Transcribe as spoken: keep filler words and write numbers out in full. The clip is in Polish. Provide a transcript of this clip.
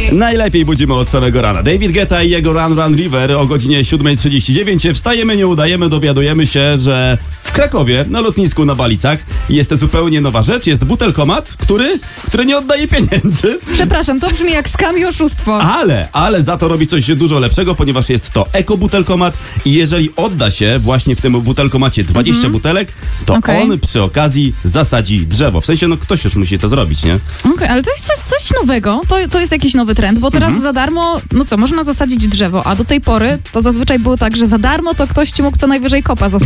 Najlepiej budzimy od samego rana. David Guetta i jego Run Run River o godzinie siódma trzydzieści dziewięć. Wstajemy, nie udajemy, dowiadujemy się, że w Krakowie, na lotnisku na Balicach, jest zupełnie nowa rzecz. Jest butelkomat, który, który nie oddaje pieniędzy. Przepraszam, to brzmi jak skam i oszustwo. Ale, ale za to robi coś dużo lepszego, ponieważ jest to ekobutelkomat i jeżeli odda się właśnie w tym butelkomacie dwadzieścia mm-hmm. butelek, to okay. on przy okazji zasadzi drzewo. W sensie, no ktoś już musi to zrobić, nie? Okej, okay, ale to jest coś, coś nowego. To, to jest jakiś nowy trend, bo teraz mm-hmm. za darmo, no co, można zasadzić drzewo, a do tej pory to zazwyczaj było tak, że za darmo to ktoś ci mógł co najwyżej kopa zasadzić.